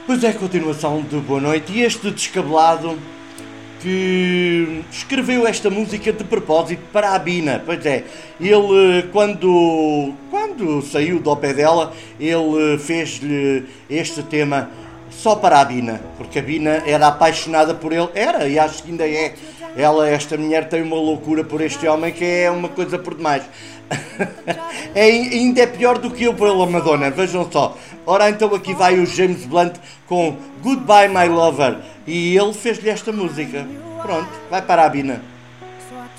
Pois é, continuação de Boa Noite. E este descabelado que escreveu esta música de propósito para a Bina. Pois é, ele quando saiu do pé dela, ele fez-lhe este tema só para a Bina, porque a Bina era apaixonada por ele, era, e acho que ainda é. Esta mulher tem uma loucura por este homem que é uma coisa por demais. Ainda é pior do que eu pela Madonna, vejam só. Ora, então aqui vai o James Blunt com Goodbye My Lover, e ele fez-lhe esta música. Pronto, vai para a Bina.